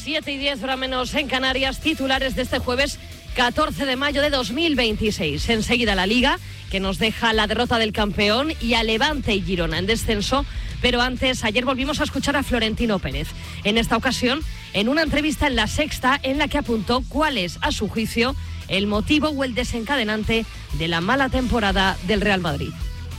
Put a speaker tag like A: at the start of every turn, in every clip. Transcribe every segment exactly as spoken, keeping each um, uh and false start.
A: siete y diez, hora menos en Canarias, titulares de este jueves catorce de mayo de dos mil veintiséis. Enseguida la Liga, que nos deja la derrota del campeón, y a Levante y Girona en descenso. Pero antes, ayer volvimos a escuchar a Florentino Pérez. En esta ocasión, en una entrevista en La Sexta, en la que apuntó cuál es, a su juicio, el motivo o el desencadenante de la mala temporada del Real Madrid.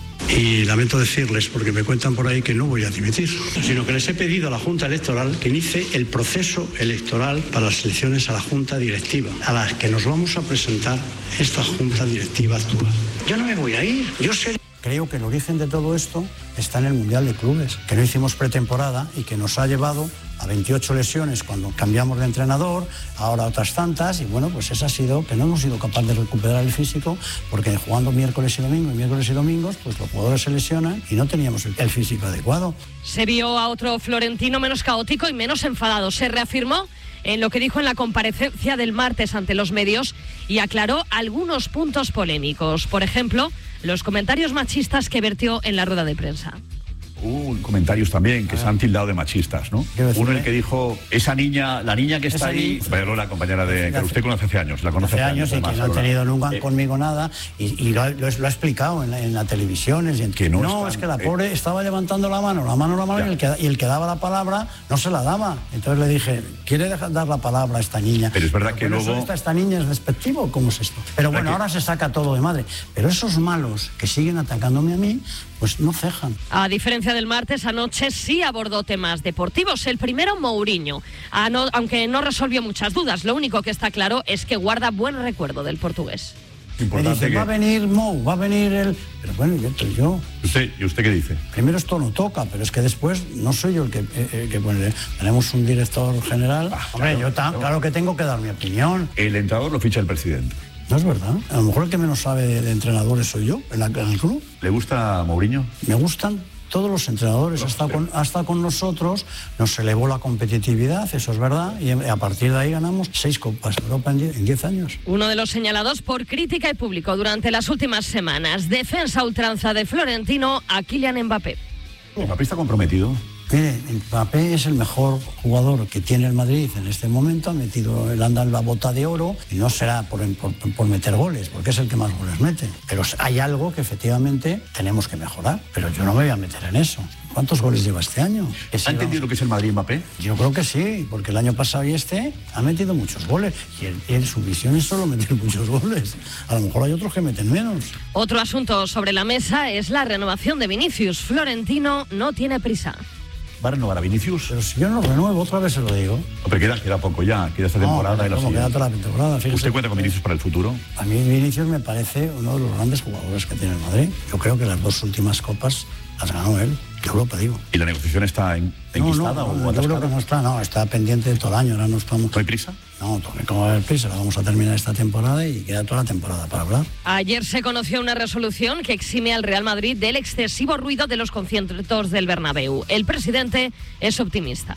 B: Y lamento decirles, porque me cuentan por ahí que no voy a dimitir, sino que les he pedido a la Junta Electoral que inicie el proceso electoral para las elecciones a la Junta Directiva, a las que nos vamos a presentar esta Junta Directiva actual. Yo no me voy a ir, yo sé...
C: Creo que el origen de todo esto está en el Mundial de Clubes, que no hicimos pretemporada y que nos ha llevado a veintiocho lesiones cuando cambiamos de entrenador, ahora otras tantas, y bueno, pues eso ha sido que no hemos sido capaces de recuperar el físico, porque jugando miércoles y domingo y miércoles y domingos, pues los jugadores se lesionan y no teníamos el, el físico adecuado.
A: Se vio a otro Florentino menos caótico y menos enfadado. Se reafirmó en lo que dijo en la comparecencia del martes ante los medios y aclaró algunos puntos polémicos. Por ejemplo, los comentarios machistas que vertió en la rueda de prensa.
D: Hubo comentarios también que ah. se han tildado de machistas, ¿no? Uno el que dijo, esa niña, la niña que está ahí, pero la compañera de que usted conoce hace años, la conoce
C: hace,
D: hace
C: años,
D: años
C: y que no ha tenido nunca eh, conmigo nada, y, y lo, lo, lo ha explicado en la, en la televisión, y en, que no, no están, es que la pobre eh, estaba levantando la mano, la mano, la mano, y el, que, y el que daba la palabra no se la daba. Entonces le dije, ¿quiere dejar dar la palabra a esta niña?
D: Pero es verdad pero que luego...
C: Esta, esta niña es despectivo, ¿cómo es esto? Pero bueno, que... ahora se saca todo de madre. Pero esos malos que siguen atacándome a mí, pues no cejan.
A: A diferencia del martes, anoche sí abordó temas deportivos. El primero, Mourinho. Ah, no, aunque no resolvió muchas dudas, lo único que está claro es que guarda buen recuerdo del portugués.
C: Me dice, que... va a venir Mou, va a venir el... Pero bueno, yo... yo...
D: ¿Usted, ¿Y usted qué dice?
C: Primero esto no toca, pero es que después no soy yo el que... Eh, que bueno, tenemos un director general. Ah, Hombre, claro, yo ta, claro. claro que tengo que dar mi opinión.
D: El entrenador lo ficha el presidente.
C: No es verdad. A lo mejor el que menos sabe de, de entrenadores soy yo, en, la, en el club.
D: ¿Le gusta Mourinho?
C: Me gustan todos los entrenadores. Ha estado, con, ha estado con nosotros, nos elevó la competitividad, eso es verdad, y a partir de ahí ganamos seis Copas de Europa en diez años.
A: Uno de los señalados por crítica y público durante las últimas semanas. Defensa ultranza de Florentino a Kylian Mbappé.
D: ¿Mbappé está comprometido?
C: Mire, Mbappé es el mejor jugador que tiene el Madrid en este momento, ha metido el anda en la bota de oro y no será por, por, por meter goles, porque es el que más goles mete. Pero hay algo que efectivamente tenemos que mejorar, pero yo no me voy a meter en eso. ¿Cuántos goles lleva este año?
D: ¿Ha entendido lo que es el Madrid, Mbappé?
C: Yo creo que sí, porque el año pasado y este ha metido muchos goles y él, él, su visión es solo meter muchos goles. A lo mejor hay otros que meten menos.
A: Otro asunto sobre la mesa es la renovación de Vinicius. Florentino no tiene prisa.
D: ¿Va a renovar a Vinicius?
C: Pero si yo no lo renuevo, otra vez se lo digo.
D: Pero queda, queda poco ya, queda esta temporada.
C: No,
D: y la
C: ¿cómo queda toda la temporada? Fíjese.
D: ¿Usted cuenta con Vinicius para el futuro?
C: A mí Vinicius me parece uno de los grandes jugadores que tiene el Madrid. Yo creo que las dos últimas copas las ganó él. De Europa, digo.
D: ¿Y la negociación está en, enquistada
C: no, no,
D: o
C: yo creo que no está, no, está pendiente de todo el año. Ahora no estamos...
D: ¿No hay prisa?
C: No, ¿cómo va a haber prisa? La vamos a terminar esta temporada y queda toda la temporada para hablar.
A: Ayer se conoció una resolución que exime al Real Madrid del excesivo ruido de los conciertos del Bernabéu. El presidente es optimista.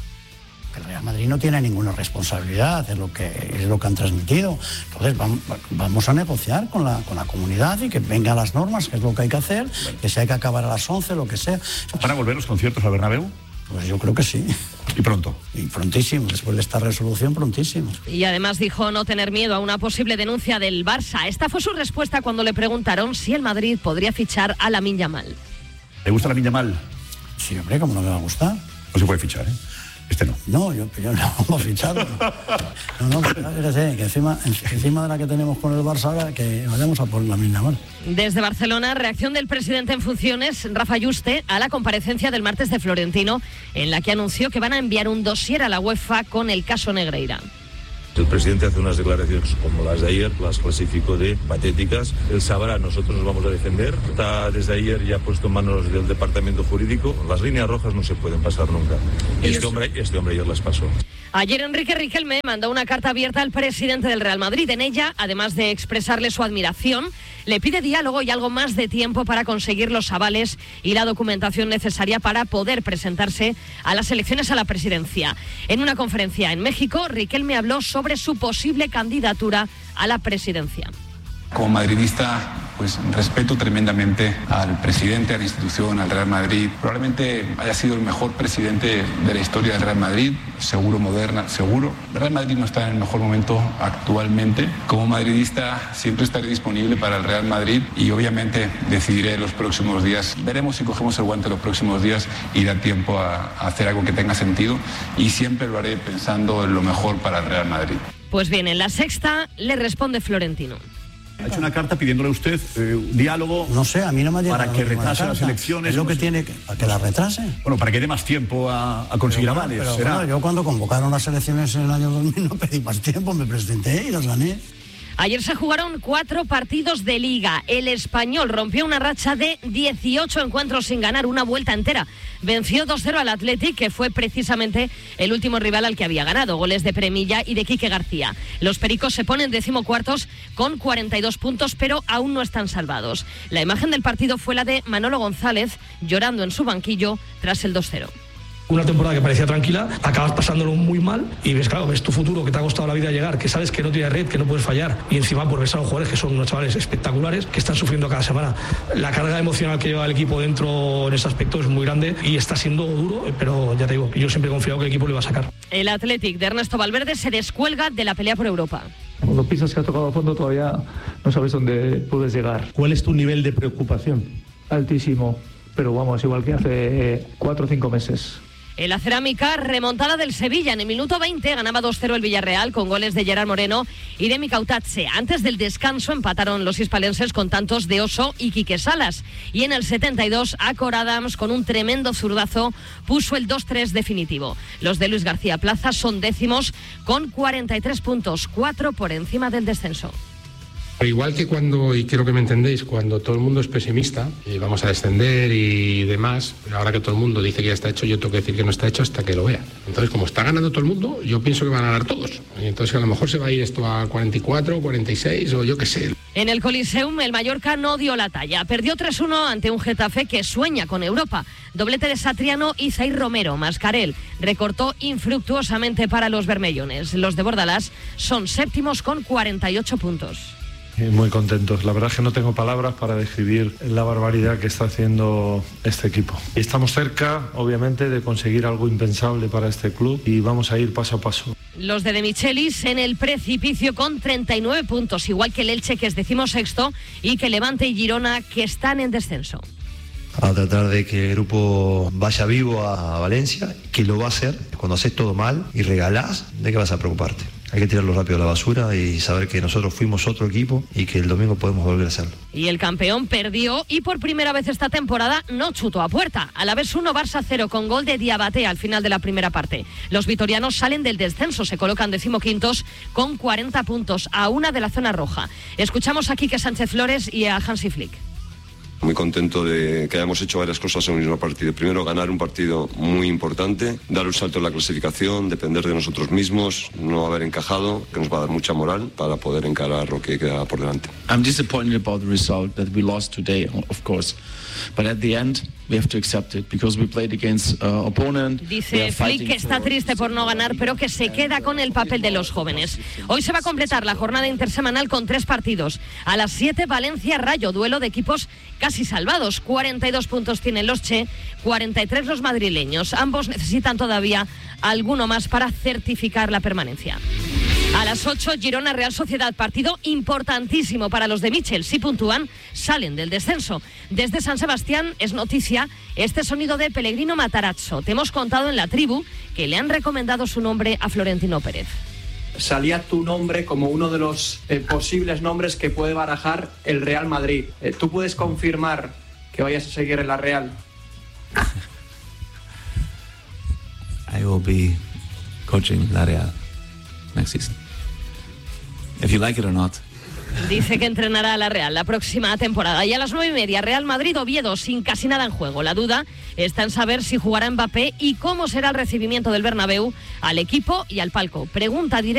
C: El Real Madrid no tiene ninguna responsabilidad, es lo que es lo que han transmitido. Entonces vamos, vamos a negociar con la, con la comunidad y que vengan las normas, que es lo que hay que hacer, bueno. que si hay que acabar a las once, lo que sea.
D: ¿Van a volver los conciertos al Bernabéu?
C: Pues yo creo que sí.
D: ¿Y pronto?
C: Y prontísimo, después de esta resolución, prontísimo.
A: Y además dijo no tener miedo a una posible denuncia del Barça. Esta fue su respuesta cuando le preguntaron si el Madrid podría fichar a Lamine Yamal.
D: ¿Le gusta Lamine Yamal?
C: Sí, hombre, ¿cómo no me va a gustar?
D: No se puede fichar, ¿eh? Este no.
C: No, yo, yo no hemos fichado. No, no, fíjese, que encima, encima de la que tenemos con el Barça ahora, que vayamos a por la misma mal.
A: Desde Barcelona, reacción del presidente en funciones, Rafa Yuste, a la comparecencia del martes de Florentino, en la que anunció que van a enviar un dossier a la UEFA con el caso Negreira.
E: El presidente hace unas declaraciones como las de ayer, las clasificó de patéticas. Él sabrá, nosotros nos vamos a defender. Está desde ayer ya puesto en manos del departamento jurídico. Las líneas rojas no se pueden pasar nunca. Y este hombre, este hombre ayer las pasó.
A: Ayer Enrique Riquelme mandó una carta abierta al presidente del Real Madrid. En ella, además de expresarle su admiración, le pide diálogo y algo más de tiempo para conseguir los avales y la documentación necesaria para poder presentarse a las elecciones a la presidencia. En una conferencia en México, Riquelme habló sobre su posible candidatura a la presidencia.
F: Como madridista pues respeto tremendamente al presidente, a la institución, al Real Madrid. Probablemente haya sido el mejor presidente de la historia del Real Madrid, seguro, Moderna, seguro. El Real Madrid no está en el mejor momento actualmente. Como madridista siempre estaré disponible para el Real Madrid y obviamente decidiré los próximos días. Veremos si cogemos el guante los próximos días y da tiempo a, a hacer algo que tenga sentido, y siempre lo haré pensando en lo mejor para el Real Madrid.
A: Pues bien, en La Sexta le responde Florentino.
D: Ha hecho una carta pidiéndole a usted eh, un diálogo.
C: No sé, a mí no me ha llegado
D: para que retrase las elecciones.
C: Es lo
D: no
C: que
D: sé.
C: tiene que, para que las retrase.
D: Bueno, para que dé más tiempo a, a conseguir
C: Pero
D: avales.
C: bueno, pero,
D: será.
C: bueno, yo cuando convocaron las elecciones en el año dos mil no pedí más tiempo, me presenté y las gané.
A: Ayer se jugaron cuatro partidos de Liga. El Español rompió una racha de dieciocho encuentros sin ganar, una vuelta entera. Venció dos cero al Athletic, que fue precisamente el último rival al que había ganado. Goles de Premilla y de Quique García. Los pericos se ponen decimocuartos con cuarenta y dos puntos, pero aún no están salvados. La imagen del partido fue la de Manolo González llorando en su banquillo tras el dos cero.
G: Una temporada que parecía tranquila, acabas pasándolo muy mal y ves, claro, ves tu futuro, que te ha costado la vida llegar, que sabes que no tienes red, que no puedes fallar, y encima por ves a los jugadores que son unos chavales espectaculares, que están sufriendo cada semana. La carga emocional que lleva el equipo dentro en ese aspecto es muy grande y está siendo duro, pero ya te digo, yo siempre he confiado que el equipo lo iba a sacar.
A: El Athletic de Ernesto Valverde se descuelga de la pelea por Europa.
H: Cuando piensas que has tocado a fondo todavía no sabes dónde puedes llegar.
I: ¿Cuál es tu nivel de preocupación?
H: Altísimo, pero vamos, igual que hace cuatro o cinco meses.
A: En la Cerámica, remontada del Sevilla. En el minuto veinte ganaba dos cero el Villarreal con goles de Gerard Moreno y de Mikautadze. Antes del descanso empataron los hispalenses con tantos de Oso y Quique Salas. Y en el setenta y dos, Acor Adams, con un tremendo zurdazo, puso el dos tres definitivo. Los de Luis García Plaza son décimos con cuarenta y tres puntos, cuatro por encima del descenso.
J: Igual que cuando, y quiero que me entendéis, cuando todo el mundo es pesimista y vamos a descender y demás, pero ahora que todo el mundo dice que ya está hecho, yo tengo que decir que no está hecho hasta que lo vea. Entonces, como está ganando todo el mundo, yo pienso que van a ganar todos. Y entonces a lo mejor se va a ir esto a cuarenta y cuatro, cuarenta y seis o yo qué sé.
A: En el Coliseum, el Mallorca no dio la talla. Perdió tres uno ante un Getafe que sueña con Europa. Doblete de Satriano y Zair Romero. Mascarell recortó infructuosamente para los bermellones. Los de Bordalás son séptimos con cuarenta y ocho puntos.
I: Muy contentos. La verdad es que no tengo palabras para describir la barbaridad que está haciendo este equipo. Y estamos cerca, obviamente, de conseguir algo impensable para este club y vamos a ir paso a paso.
A: Los de De Michelis en el precipicio con treinta y nueve puntos, igual que el Elche, que es decimosexto, y que Levante y Girona, que están en descenso.
K: A tratar de que el grupo vaya vivo a Valencia, que lo va a hacer. Cuando haces todo mal y regalás, ¿de qué vas a preocuparte? Hay que tirarlo rápido a la basura y saber que nosotros fuimos otro equipo y que el domingo podemos volver a hacerlo.
A: Y el campeón perdió y por primera vez esta temporada no chutó a puerta. Alavés uno, Barça cero con gol de Diabate al final de la primera parte. Los vitorianos salen del descenso, se colocan decimoquintos con cuarenta puntos a una de la zona roja. Escuchamos a Quique Sánchez Flores y a Hansi Flick.
L: Muy contento de que hayamos hecho varias cosas en un mismo partido. Primero, ganar un partido muy importante, dar un salto en la clasificación, depender de nosotros mismos, no haber encajado, que nos va a dar mucha moral para poder encarar lo que queda por delante.
M: I'm disappointed about the result that we lost today, of course. But at the end, we have to accept it because we played against uh, opponent.
A: Dice Flick que está triste por no ganar, pero que se queda con el papel de los jóvenes. Hoy se va a completar la jornada intersemanal con tres partidos. A las siete, Valencia-Rayo, duelo de equipos casi salvados. cuarenta y dos puntos tienen los Che, cuarenta y tres los madrileños. Ambos necesitan todavía alguno más para certificar la permanencia. A las ocho, Girona Real Sociedad, partido importantísimo para los de Michel. Si puntúan, salen del descenso. Desde San Sebastián es noticia este sonido de Pellegrino Matarazzo. Te hemos contado en la tribu que le han recomendado su nombre a Florentino Pérez.
N: Salía tu nombre como uno de los eh, posibles nombres que puede barajar el Real Madrid. Eh, ¿Tú puedes confirmar que vayas a seguir en la Real?
O: I will be coaching la Real next season. If you like it or not.
A: Dice que entrenará a la Real la próxima temporada. Y a las nueve y media, Real Madrid-Oviedo, sin casi nada en juego. La duda está en saber si jugará Mbappé y cómo será el recibimiento del Bernabéu al equipo y al palco. Pregunta directa